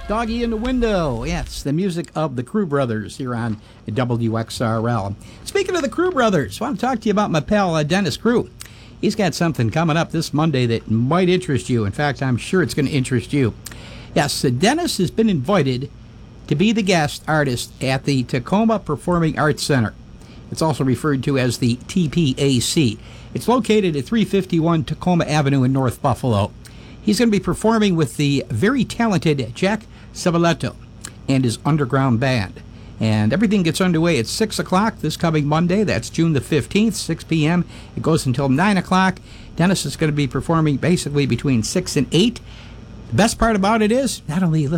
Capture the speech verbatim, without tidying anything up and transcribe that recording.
Doggy in the Window. Yes, the music of the Crew Brothers here on W X R L. Speaking of the Crew Brothers, I want to talk to you about my pal uh, Dennis Crew. He's got something coming up this Monday that might interest you. In fact, I'm sure it's going to interest you. Yes, uh, Dennis has been invited to be the guest artist at the Tacoma Performing Arts Center. It's also referred to as the T P A C. It's located at three fifty-one Tacoma Avenue in North Buffalo. He's going to be performing with the very talented Jack Civiletto and his underground band. And everything gets underway at six o'clock this coming Monday. That's June the fifteenth, six p.m. It goes until nine o'clock. Dennis is going to be performing basically between six and eight. The best part about it is not only